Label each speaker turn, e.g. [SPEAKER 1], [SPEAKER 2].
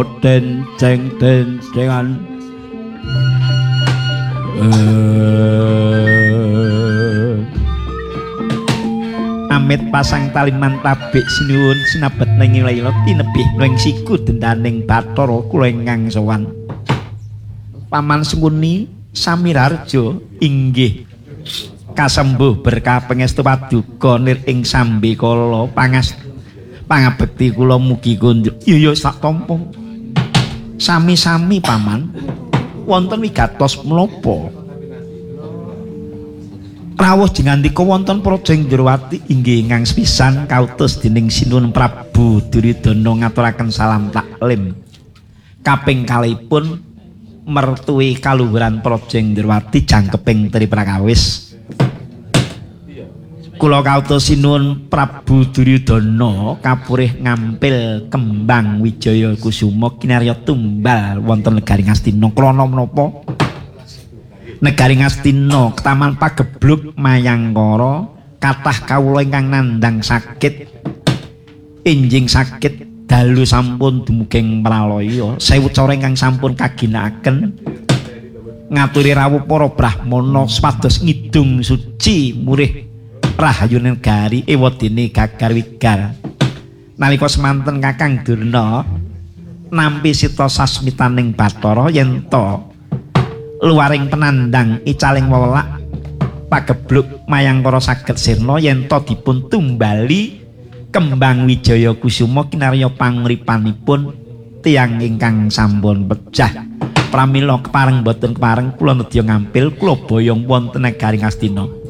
[SPEAKER 1] dencengan amit pasang taliman tabik sinuwun sinabet ning layla tinebih ning siku dendaning Bathara kula ingkang sowan Paman Sengkuni Samirarja inggih kasembuh berkah pangestu paduka nir ing sambikala pangabekti kula mugi kunjuk ya sak tampa sami-sami Paman wonten wigatos menapa rawuh jengandika wonten Praja Indrawati inggih ingkang sepisan kautus dening Sinuwun Prabu Duryudana ngaturaken salam taklim kaping kalihipun mertui kaluhuran Praja Indrawati jangkeping Tri Prakawis kula kautus Sinuwun Prabu Duryudana kapurih ngampil kembang Wijaya Kusuma kinarya tumbal wonten negari Ngastina krana menapa negari Ngastina ketaman pagebluk Mayangkara kathah kawula ingkang nandhang sakit enjing sakit dalu sampun dumuging pralaya sewu cara ingkang sampun kaginakaken ngaturi rawuh para brahmana supados ngidung suci murih rahayu negari ewadene gagar wigar nalika semanten Kakang Durna nampi sita sasmitaning Bathara yen to luaring penandang icaling wewelas pagebluk Mayangkara saged sirna yen to dipun tumbali kembang Wijaya Kusuma kinarya pangripanipun tiyang ingkang sampun pejah pramila kepareng boten kepareng kula nedya ngampil kula boyong wonten negari Ngastina